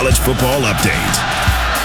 college football update.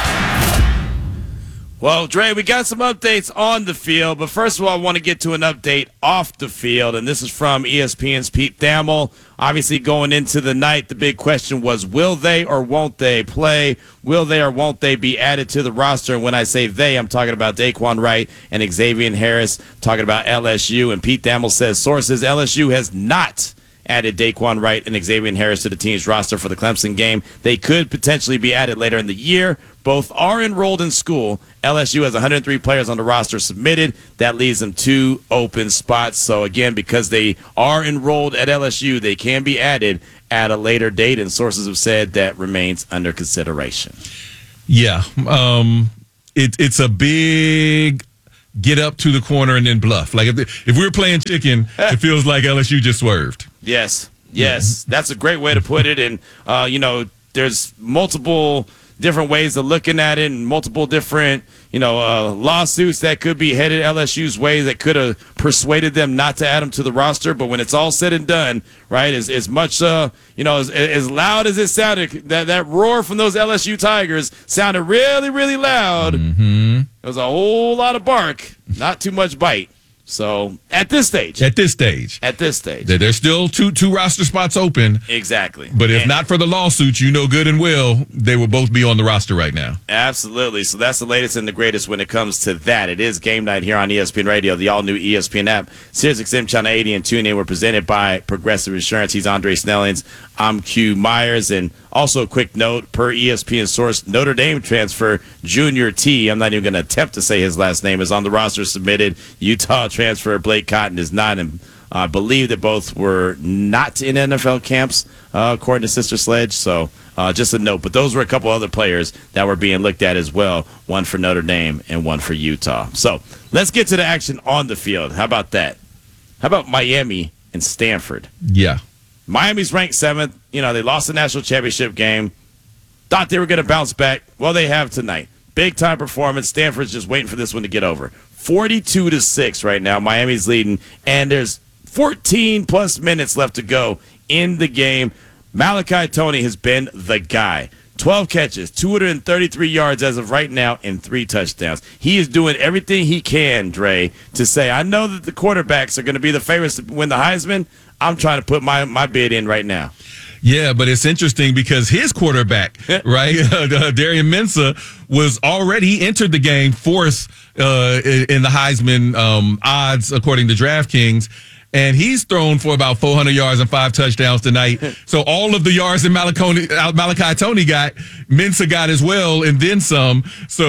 Well, Dre, we got some updates on the field, but first of all, I want to get to an update off the field, and this is from ESPN's Pete Thamel. Obviously, going into the night, the big question was, will they or won't they play? Will they or won't they be added to the roster? And when I say they, I'm talking about Daquan Wright and Xavier Harris, talking about LSU. And Pete Thamel says, sources, LSU has not added Daquan Wright and Xavier Harris to the team's roster for the Clemson game. They could potentially be added later in the year. Both are enrolled in school. LSU has 103 players on the roster submitted. That leaves them 2 open spots. So, again, because they are enrolled at LSU, they can be added at a later date, and sources have said that remains under consideration. Yeah. It's a big get up to the corner and then bluff. Like, if we were playing chicken, it feels like LSU just swerved. Yes. That's a great way to put it. And, there's multiple different ways of looking at it and multiple different, lawsuits that could be headed LSU's way that could have persuaded them not to add them to the roster. But when it's all said and done, right, as much, as loud as it sounded, that roar from those LSU Tigers sounded really, really loud. Mm-hmm. It was a whole lot of bark, not too much bite. So at this stage, there's still two roster spots open. Exactly. But if not for the lawsuits, good and well, they would both be on the roster right now. Absolutely. So that's the latest and the greatest when it comes to that. It is game night here on ESPN Radio, the all new ESPN app, SiriusXM Channel 80 and TuneIn. We're presented by Progressive Insurance. He's Andre Snellings. I'm Q Myers. And also a quick note, per ESPN source, Notre Dame transfer Junior T, I'm not even going to attempt to say his last name, is on the roster submitted. Utah transfer Blake Cotton is not. And I believe that both were not in NFL camps, according to Sister Sledge. So just a note. But those were a couple other players that were being looked at as well, one for Notre Dame and one for Utah. So let's get to the action on the field. How about that? How about Miami and Stanford? Yeah. Miami's ranked 7th. They lost the national championship game. Thought they were going to bounce back. Well, they have tonight. Big-time performance. Stanford's just waiting for this one to get over. 42-6 right now. Miami's leading, and there's 14-plus minutes left to go in the game. Malachi Toney has been the guy. 12 catches, 233 yards as of right now, and 3 touchdowns. He is doing everything he can, Dre, to say, I know that the quarterbacks are going to be the favorites to win the Heisman. I'm trying to put my bid in right now. Yeah, but it's interesting because his quarterback, right, Darian Mensah, he entered the game 4th in the Heisman odds according to DraftKings. And he's thrown for about 400 yards and 5 touchdowns tonight. So all of the yards that Malachi Toney got, Mensah got as well, and then some. So,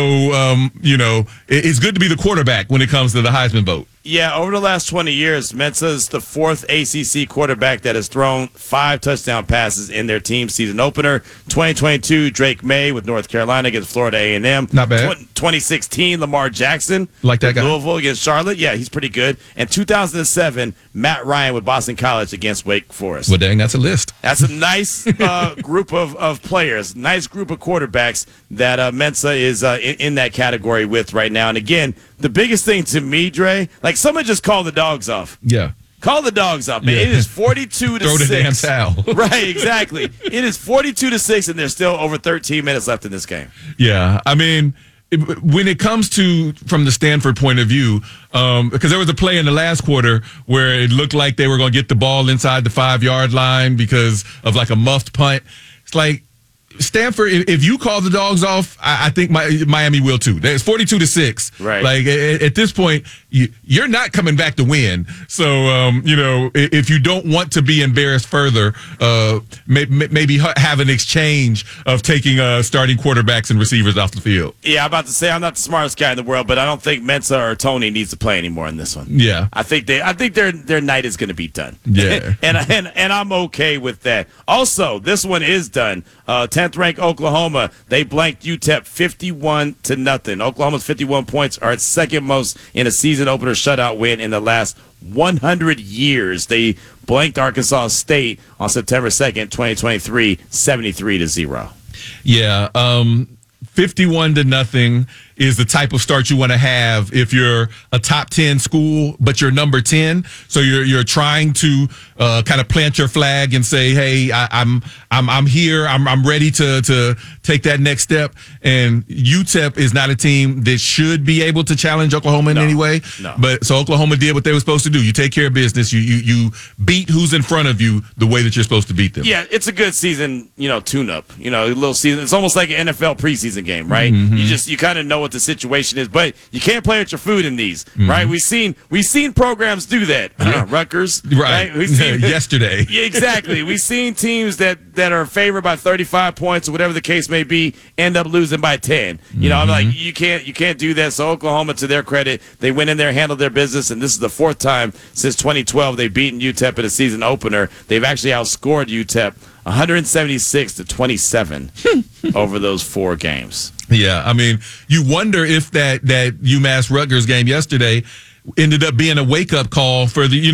it's good to be the quarterback when it comes to the Heisman vote. Yeah, over the last 20 years, Mensah's the 4th ACC quarterback that has thrown 5 touchdown passes in their team season opener. 2022, Drake May with North Carolina against Florida A&M. Not bad. 2016, Lamar Jackson. Like that guy. Louisville against Charlotte. Yeah, he's pretty good. And 2007, Matt Ryan with Boston College against Wake Forest. Well, dang, that's a list. That's a nice group of players, nice group of quarterbacks that Mensah is in that category with right now. And again, the biggest thing to me, Dre, like someone just called the dogs off. Yeah. Call the dogs off, man. Yeah. It is 42-6. Throw the damn towel. Right, exactly. It is 42-6, and there's still over 13 minutes left in this game. Yeah, I mean, when it comes to from the Stanford point of view, because there was a play in the last quarter where it looked like they were going to get the ball inside the 5-yard line because of like a muffed punt. It's like, Stanford, if you call the dogs off, I think Miami will too. It's 42-6. Right. Like at this point, you're not coming back to win. So if you don't want to be embarrassed further, maybe have an exchange of taking starting quarterbacks and receivers off the field. Yeah, I'm about to say I'm not the smartest guy in the world, but I don't think Mensah or Toney needs to play anymore in this one. Yeah, I think their night is going to be done. Yeah, and I'm okay with that. Also, this one is done. 10th ranked Oklahoma, they blanked UTEP 51-0. Oklahoma's 51 points are its second most in a season opener shutout win in the last 100 years. They blanked Arkansas State on September 2nd, 2023, 73-0. Yeah, 51-0 is the type of start you want to have if you're a top 10 school, but you're number 10. So you're trying to kind of plant your flag and say, hey, I'm here. I'm ready to take that next step. And UTEP is not a team that should be able to challenge Oklahoma in any way. No. But so Oklahoma did what they were supposed to do. You take care of business. You beat who's in front of you the way that you're supposed to beat them. Yeah, it's a good season, tune-up. A little season. It's almost like an NFL preseason game, right? You kind of know what the situation is, but you can't play with your food in these, right? We've seen programs do that. Rutgers, right? We've seen yesterday. Yeah, exactly. We've seen teams that are favored by 35 points or whatever the case may be end up losing by 10. I'm like, you can't do that. So Oklahoma, to their credit, they went in there, handled their business, and this is the fourth time since 2012 they've beaten UTEP in a season opener. They've actually outscored UTEP 176-27 over those 4 games. Yeah, I mean, you wonder if that UMass Rutgers game yesterday ended up being a wake-up call for the